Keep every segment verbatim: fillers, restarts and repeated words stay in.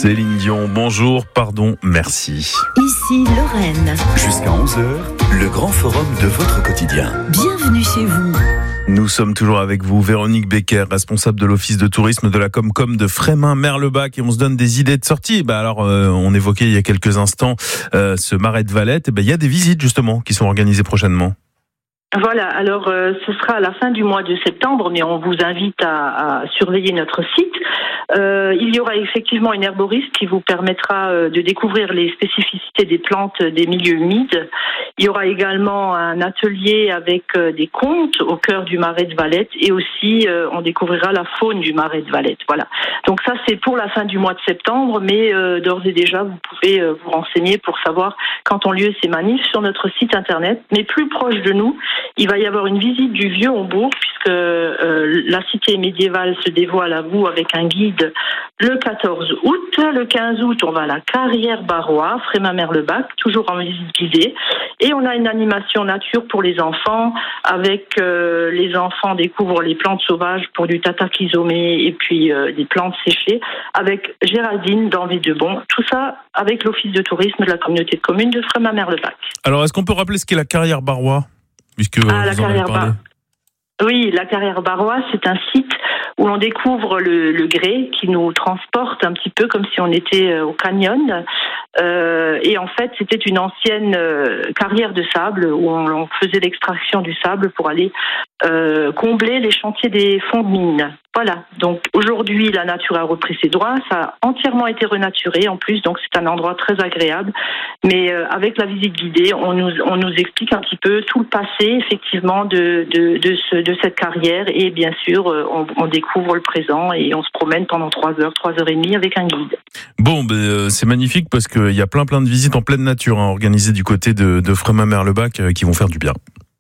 Céline Dion, bonjour, pardon, merci. Ici Lorraine. Jusqu'à onze heures, le grand forum de votre quotidien. Bienvenue chez vous. Nous sommes toujours avec vous, Véronique Becker, responsable de l'office de tourisme de la Comcom de Frémin-Merlebach, et on se donne des idées de sortie. Bah alors, euh, on évoquait il y a quelques instants euh, ce marais de Valette. Et ben, il y a des visites justement qui sont organisées prochainement. Voilà, alors euh, ce sera à la fin du mois de septembre, mais on vous invite à, à surveiller notre site. Euh, il y aura effectivement une herboriste qui vous permettra euh, de découvrir les spécificités des plantes des milieux humides. Il y aura également un atelier avec euh, des contes au cœur du marais de Valette, et aussi euh, on découvrira la faune du marais de Valette. Voilà. Donc ça c'est pour la fin du mois de septembre, mais euh, d'ores et déjà vous pouvez euh, vous renseigner pour savoir quand ont lieu ces manifs sur notre site internet. Mais plus proche de nous, il va y avoir une visite du vieux Hombourg, puisque euh, la cité médiévale se dévoile à vous avec un guide le quatorze août. Le quinze août, on va à la carrière Barrois, Frémin-Merlebach, toujours en visite guidée. Et on a une animation nature pour les enfants, avec euh, les enfants découvrent les plantes sauvages pour du tatakizomé et puis euh, des plantes séchées, avec Géraldine d'Envie-de-Bon. Tout ça avec l'office de tourisme de la communauté de communes de Frémin-Merlebach. Alors, est-ce qu'on peut rappeler ce qu'est la carrière Barrois, puisque ah, vous la en avez parlé? Bar- Oui, la carrière Barrois, c'est un site où l'on découvre le, le grès qui nous transporte un petit peu comme si on était au canyon. Euh, et en fait, c'était une ancienne euh, carrière de sable où on, on faisait l'extraction du sable pour aller euh, combler les chantiers des fonds de mine. Voilà. Donc aujourd'hui, la nature a repris ses droits. Ça a entièrement été renaturé en plus, donc c'est un endroit très agréable. Mais euh, avec la visite guidée, on nous on nous explique un petit peu tout le passé effectivement de de de, ce, de cette carrière, et bien sûr, euh, on, on découvre le présent et on se promène pendant trois heures, trois heures et demie avec un guide. Bon, ben, euh, c'est magnifique parce qu'il y a plein plein de visites en pleine nature hein, organisées du côté de, de Frémin-Merlebach euh, qui vont faire du bien.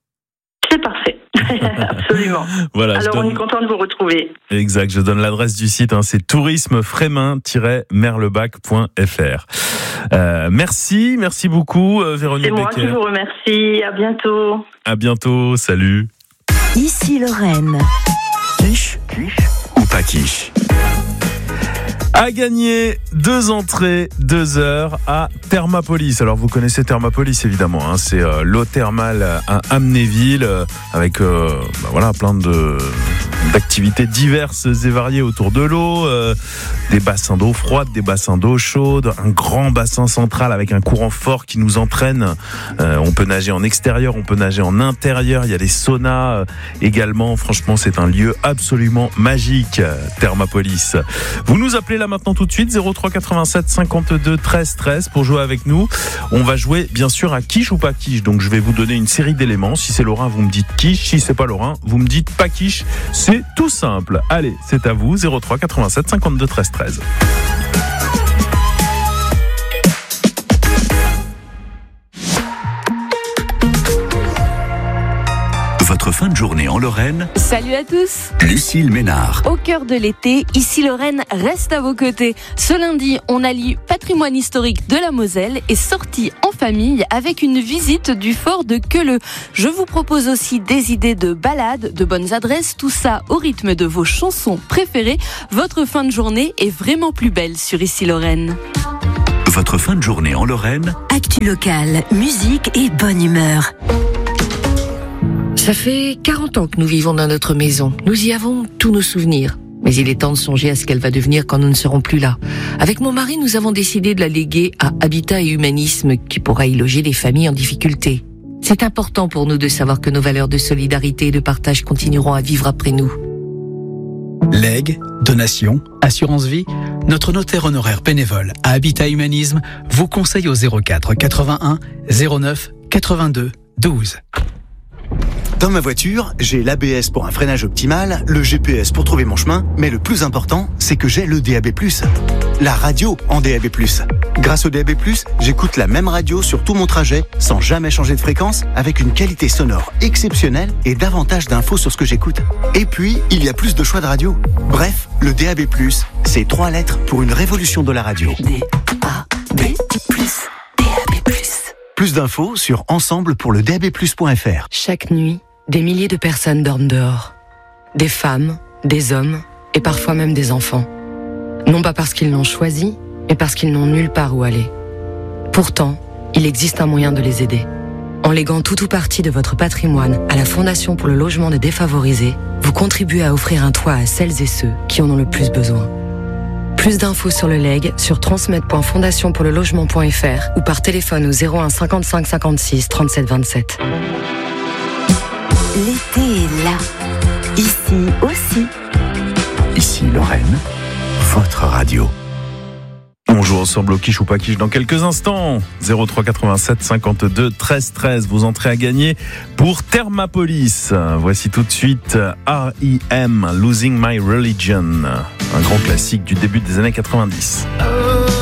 C'est parfait. Absolument. Voilà, alors donne... on est content de vous retrouver. Exact, je donne l'adresse du site, hein, c'est tourisme frémin tiret merlebach point f r. Euh, merci, merci beaucoup euh, Véronique Becker. C'est moi qui vous remercie, à bientôt. À bientôt, salut. Ici Lorraine. Quiche, quiche ou pas quiche? À gagner deux entrées, deux heures à Thermapolis. Alors vous connaissez Thermapolis évidemment, hein, c'est euh, l'eau thermale à Amnéville euh, avec euh, bah, voilà plein de d'activités diverses et variées autour de l'eau, euh, des bassins d'eau froide, des bassins d'eau chaude, un grand bassin central avec un courant fort qui nous entraîne. Euh, on peut nager en extérieur, on peut nager en intérieur. Il y a des saunas euh, également. Franchement, c'est un lieu absolument magique, Thermapolis. Vous nous appelez là maintenant tout de suite, zéro trois quatre-vingt-sept cinquante-deux treize treize pour jouer avec nous. On va jouer bien sûr à quiche ou pas quiche. Donc je vais vous donner une série d'éléments. Si c'est Lorrain, vous me dites quiche. Si c'est pas Lorrain, vous me dites pas quiche. C'est tout simple. Allez, c'est à vous, zéro trois quatre-vingt-sept cinquante-deux treize treize. Votre fin de journée en Lorraine. Salut à tous. Lucille Ménard. Au cœur de l'été, ici Lorraine reste à vos côtés. Ce lundi, on allie patrimoine historique de la Moselle et sortie en famille avec une visite du fort de Queuleux. Je vous propose aussi des idées de balades, de bonnes adresses, tout ça au rythme de vos chansons préférées. Votre fin de journée est vraiment plus belle sur Ici Lorraine. Votre fin de journée en Lorraine. Actu locale, musique et bonne humeur. Ça fait quarante ans que nous vivons dans notre maison. Nous y avons tous nos souvenirs. Mais il est temps de songer à ce qu'elle va devenir quand nous ne serons plus là. Avec mon mari, nous avons décidé de la léguer à Habitat et Humanisme, qui pourra y loger des familles en difficulté. C'est important pour nous de savoir que nos valeurs de solidarité et de partage continueront à vivre après nous. Legs, donations, assurance vie, notre notaire honoraire bénévole à Habitat Humanisme vous conseille au zéro quatre quatre-vingt-un zéro neuf quatre-vingt-deux douze. Dans ma voiture, j'ai l'A B S pour un freinage optimal, le G P S pour trouver mon chemin, mais le plus important, c'est que j'ai le D A B plus. La radio en D A B plus. Grâce au D A B plus, j'écoute la même radio sur tout mon trajet, sans jamais changer de fréquence, avec une qualité sonore exceptionnelle et davantage d'infos sur ce que j'écoute. Et puis, il y a plus de choix de radio. Bref, le D A B plus, c'est trois lettres pour une révolution de la radio. D A B plus. D A B plus. Plus d'infos sur ensemble pour le d a b plus point f r. Chaque nuit, des milliers de personnes dorment dehors. Des femmes, des hommes et parfois même des enfants. Non pas parce qu'ils l'ont choisi, mais parce qu'ils n'ont nulle part où aller. Pourtant, il existe un moyen de les aider. En léguant tout ou partie de votre patrimoine à la Fondation pour le logement des défavorisés, vous contribuez à offrir un toit à celles et ceux qui en ont le plus besoin. Plus d'infos sur le legs sur transmettre point fondation pour le logement point f r ou par téléphone au zéro un cinquante-cinq cinquante-six trente-sept vingt-sept. L'été est là. Ici aussi. Ici Lorraine, votre radio. On joue ensemble au quiche ou pas quiche dans quelques instants. zéro trois quatre-vingt-sept cinquante-deux treize treize. Vous entrez à gagner pour Thermapolis. Voici tout de suite R E M, Losing My Religion. Un grand classique du début des années quatre-vingt-dix. Oh.